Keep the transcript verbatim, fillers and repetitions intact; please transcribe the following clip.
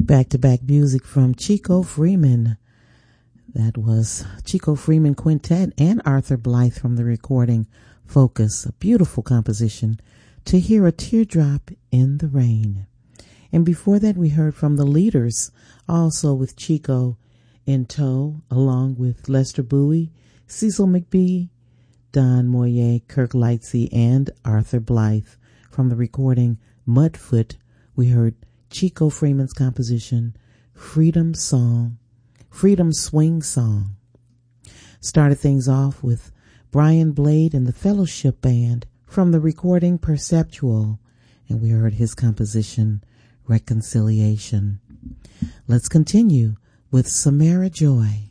back-to-back music from Chico Freeman. That was Chico Freeman Quintet and Arthur Blythe from the recording Focus, a beautiful composition, To Hear a Teardrop in the Rain. And before that, we heard from the Leaders, also with Chico in tow, along with Lester Bowie, Cecil McBee, Don Moyer, Kirk Lightsey, and Arthur Blythe. From the recording Mudfoot, we heard Chico Freeman's composition, Freedom Song, Freedom Swing Song. Started things off with Brian Blade and the Fellowship Band from the recording Perceptual, and we heard his composition, Reconciliation. Let's continue with Samara Joy.